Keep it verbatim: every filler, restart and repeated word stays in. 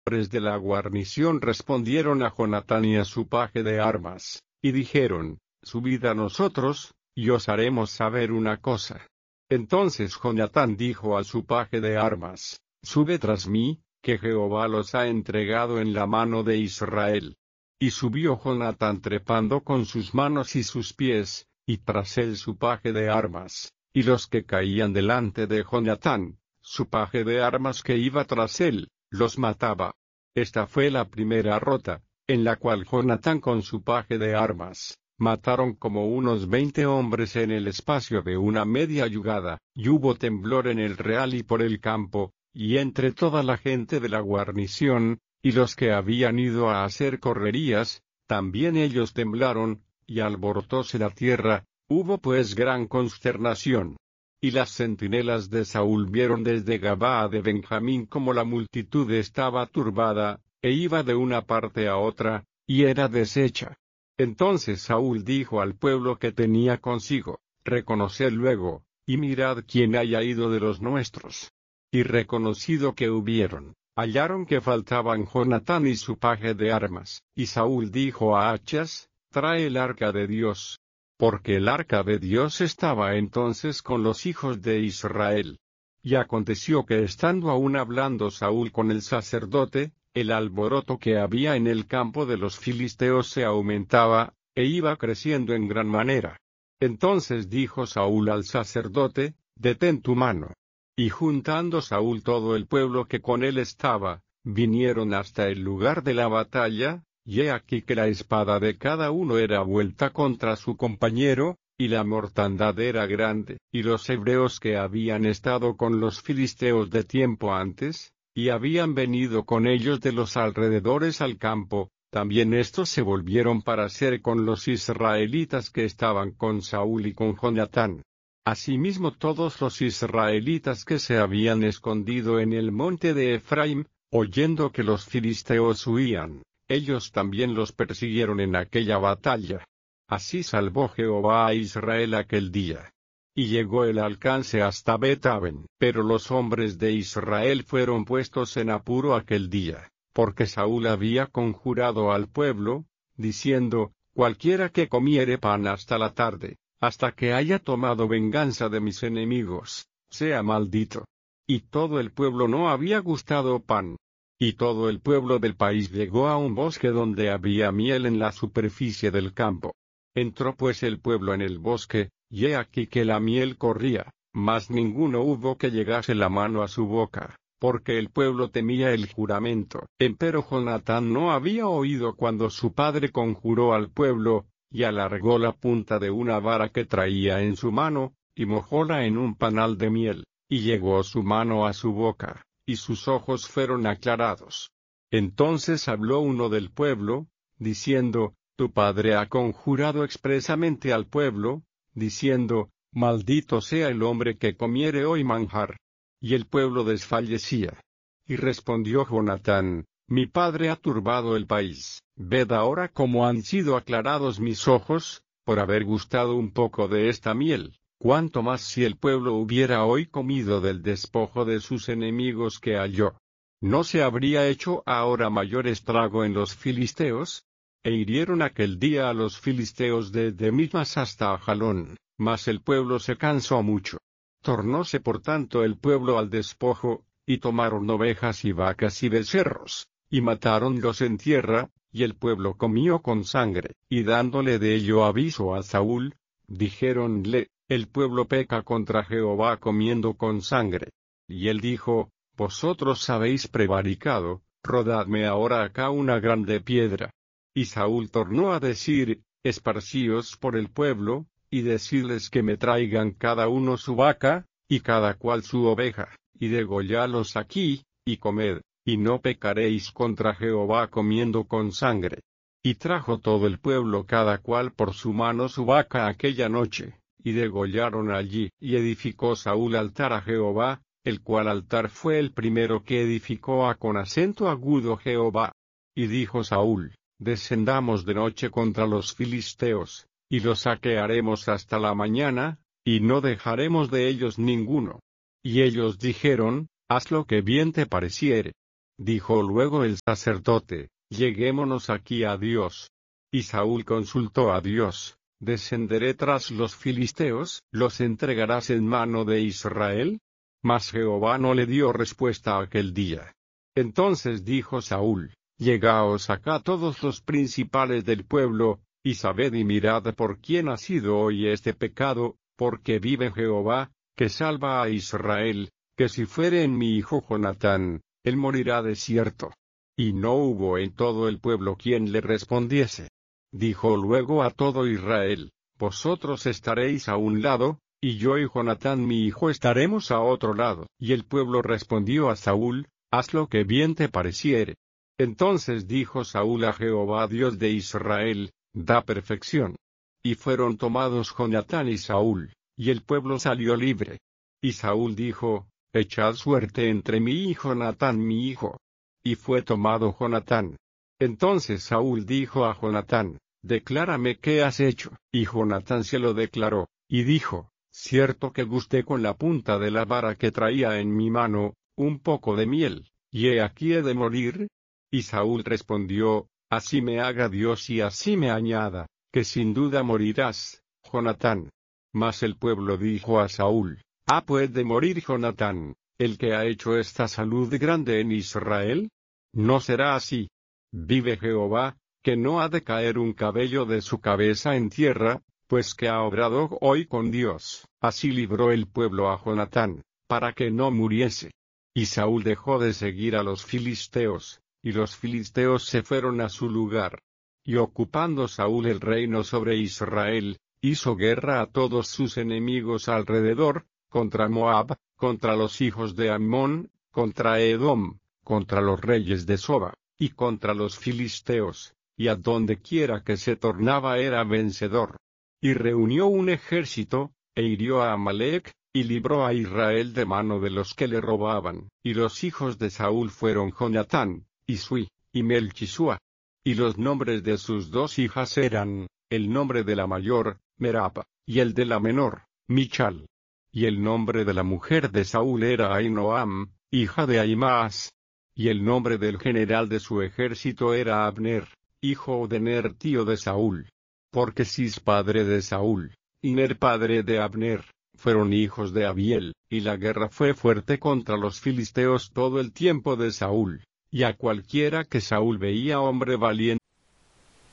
hombres de la guarnición respondieron a Jonatán y a su paje de armas, y dijeron, subid a nosotros, y os haremos saber una cosa. Entonces Jonatán dijo a su paje de armas, sube tras mí, que Jehová los ha entregado en la mano de Israel. Y subió Jonatán trepando con sus manos y sus pies, y tras él su paje de armas, y los que caían delante de Jonatán, su paje de armas que iba tras él, los mataba. Esta fue la primera rota, en la cual Jonatán con su paje de armas, mataron como unos veinte hombres en el espacio de una media yugada, y hubo temblor en el real y por el campo, y entre toda la gente de la guarnición, y los que habían ido a hacer correrías, también ellos temblaron, y alborotóse la tierra, hubo pues gran consternación. Y las centinelas de Saúl vieron desde Gabaa de Benjamín como la multitud estaba turbada, e iba de una parte a otra, y era deshecha. Entonces Saúl dijo al pueblo que tenía consigo, reconoced luego, y mirad quién haya ido de los nuestros. Y reconocido que hubieron, hallaron que faltaban Jonatán y su paje de armas, y Saúl dijo a Achas, trae el arca de Dios. Porque el arca de Dios estaba entonces con los hijos de Israel. Y aconteció que estando aún hablando Saúl con el sacerdote, el alboroto que había en el campo de los filisteos se aumentaba, e iba creciendo en gran manera. Entonces dijo Saúl al sacerdote, detén tu mano. Y juntando Saúl todo el pueblo que con él estaba, vinieron hasta el lugar de la batalla, y he aquí que la espada de cada uno era vuelta contra su compañero, y la mortandad era grande, y los hebreos que habían estado con los filisteos de tiempo antes, y habían venido con ellos de los alrededores al campo, también estos se volvieron para ser con los israelitas que estaban con Saúl y con Jonatán. Asimismo todos los israelitas que se habían escondido en el monte de Efraim, oyendo que los filisteos huían, ellos también los persiguieron en aquella batalla. Así salvó Jehová a Israel aquel día. Y llegó el alcance hasta Bet-aven. Pero los hombres de Israel fueron puestos en apuro aquel día, porque Saúl había conjurado al pueblo, diciendo, cualquiera que comiere pan hasta la tarde, hasta que haya tomado venganza de mis enemigos, sea maldito. Y todo el pueblo no había gustado pan. Y todo el pueblo del país llegó a un bosque donde había miel en la superficie del campo. Entró pues el pueblo en el bosque, y he aquí que la miel corría, mas ninguno hubo que llegase la mano a su boca, porque el pueblo temía el juramento. Empero Jonatán no había oído cuando su padre conjuró al pueblo, y alargó la punta de una vara que traía en su mano, y mojóla en un panal de miel, y llegó su mano a su boca, y sus ojos fueron aclarados. Entonces habló uno del pueblo, diciendo, tu padre ha conjurado expresamente al pueblo, diciendo, maldito sea el hombre que comiere hoy manjar. Y el pueblo desfallecía. Y respondió Jonatán, mi padre ha turbado el país, ved ahora cómo han sido aclarados mis ojos, por haber gustado un poco de esta miel. Cuánto más si el pueblo hubiera hoy comido del despojo de sus enemigos que halló. ¿No se habría hecho ahora mayor estrago en los filisteos? E hirieron aquel día a los filisteos desde Mimas hasta Ajalón, mas el pueblo se cansó mucho. Tornóse por tanto el pueblo al despojo, y tomaron ovejas y vacas y becerros, y matáronlos en tierra, y el pueblo comió con sangre. Y dándole de ello aviso a Saúl, dijéronle, el pueblo peca contra Jehová comiendo con sangre. Y él dijo, vosotros habéis prevaricado, rodadme ahora acá una grande piedra. Y Saúl tornó a decir, esparcíos por el pueblo, y decidles que me traigan cada uno su vaca, y cada cual su oveja, y degollalos aquí, y comed, y no pecaréis contra Jehová comiendo con sangre. Y trajo todo el pueblo cada cual por su mano su vaca aquella noche. Y degollaron allí, y edificó Saúl altar a Jehová, el cual altar fue el primero que edificó a con acento agudo Jehová. Y dijo Saúl, descendamos de noche contra los filisteos, y los saquearemos hasta la mañana, y no dejaremos de ellos ninguno. Y ellos dijeron, haz lo que bien te pareciere. Dijo luego el sacerdote, lleguémonos aquí a Dios. Y Saúl consultó a Dios, ¿descenderé tras los filisteos? ¿Los entregarás en mano de Israel? Mas Jehová no le dio respuesta aquel día. Entonces dijo Saúl, llegaos acá todos los principales del pueblo, y sabed y mirad por quién ha sido hoy este pecado, porque vive Jehová, que salva a Israel, que si fuere en mi hijo Jonatán, él morirá de cierto. Y no hubo en todo el pueblo quien le respondiese. Dijo luego a todo Israel, vosotros estaréis a un lado, y yo y Jonatán mi hijo estaremos a otro lado. Y el pueblo respondió a Saúl, haz lo que bien te pareciere. Entonces dijo Saúl a Jehová Dios de Israel, da perfección. Y fueron tomados Jonatán y Saúl, y el pueblo salió libre. Y Saúl dijo, echad suerte entre mí y Jonatán mi hijo. Y fue tomado Jonatán. Entonces Saúl dijo a Jonatán, declárame qué has hecho. Y Jonatán se lo declaró, y dijo, cierto que gusté con la punta de la vara que traía en mi mano, un poco de miel, y he aquí he de morir. Y Saúl respondió, así me haga Dios y así me añada, que sin duda morirás, Jonatán. Mas el pueblo dijo a Saúl, ¿ha pues de morir Jonatán, el que ha hecho esta salud grande en Israel? No será así. Vive Jehová, que no ha de caer un cabello de su cabeza en tierra, pues que ha obrado hoy con Dios. Así libró el pueblo a Jonatán, para que no muriese. Y Saúl dejó de seguir a los filisteos, y los filisteos se fueron a su lugar. Y ocupando Saúl el reino sobre Israel, hizo guerra a todos sus enemigos alrededor, contra Moab, contra los hijos de Ammón, contra Edom, contra los reyes de Soba, y contra los filisteos, y a donde quiera que se tornaba era vencedor. Y reunió un ejército, e hirió a Amalec, y libró a Israel de mano de los que le robaban. Y los hijos de Saúl fueron Jonatán, y Sui, y Melchisúa. Y los nombres de sus dos hijas eran, el nombre de la mayor, Merab, y el de la menor, Michal. Y el nombre de la mujer de Saúl era Ahinoam, hija de Ahimaas. Y el nombre del general de su ejército era Abner, hijo de Ner tío de Saúl. Porque Cis padre de Saúl, y Ner padre de Abner, fueron hijos de Abiel, y la guerra fue fuerte contra los filisteos todo el tiempo de Saúl. Y a cualquiera que Saúl veía hombre valiente,